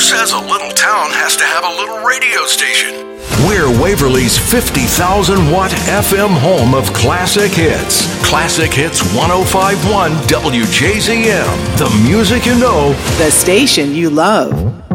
says a little town has to have a little radio station? We're Waverly's 50,000-watt FM home of classic hits. Classic Hits 105.1 WJZM. The music you know. The station you love.